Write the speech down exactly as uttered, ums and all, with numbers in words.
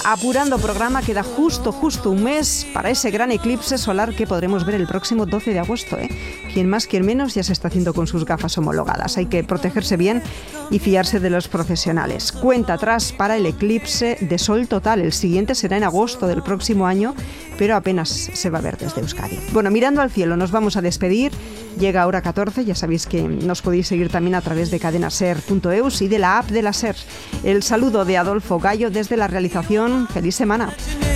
apurando programa, queda justo, justo un mes para ese gran eclipse solar que podremos ver el próximo doce de agosto. ¿eh? Quien más, quien menos, ya se está haciendo con sus gafas homologadas. Hay que protegerse bien y fiarse de los profesionales. Cuenta atrás para el eclipse de sol total. El siguiente será en agosto del próximo año, pero apenas se va a ver desde Euskadi. Bueno, mirando al cielo, nos vamos a despedir. Llega hora catorce, ya sabéis que nos podéis seguir también a través de cadenaser punto eus y de la app de la SER. El saludo de Adolfo Gallo desde la realización. ¡Feliz semana!